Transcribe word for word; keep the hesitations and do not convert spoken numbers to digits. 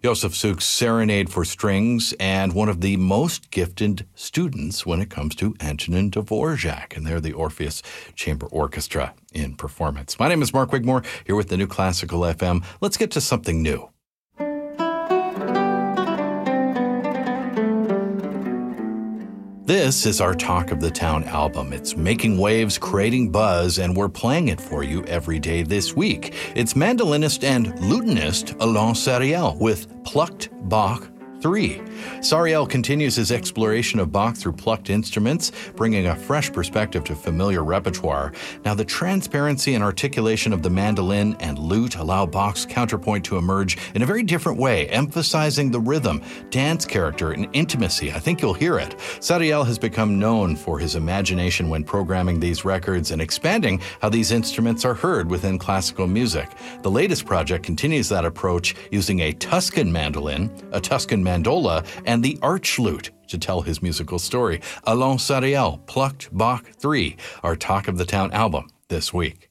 Josef Suk's Serenade for Strings, and one of the most gifted students when it comes to Antonin Dvorak, and they're the Orpheus Chamber Orchestra in performance. My name is Mark Wigmore, here with the New Classical F M. Let's get to something new. This is our Talk of the Town album. It's making waves, creating buzz, and we're playing it for you every day this week. It's mandolinist and lutenist Alain Sariel with Plucked Bach three. Sariel continues his exploration of Bach through plucked instruments, bringing a fresh perspective to familiar repertoire. Now, the transparency and articulation of the mandolin and lute allow Bach's counterpoint to emerge in a very different way, emphasizing the rhythm, dance character, and intimacy. I think you'll hear it. Sariel has become known for his imagination when programming these records and expanding how these instruments are heard within classical music. The latest project continues that approach using a Tuscan mandolin, a Tuscan mandola, and the arch lute to tell his musical story. Alain Sariel, Plucked Bach three, our Talk of the Town album this week.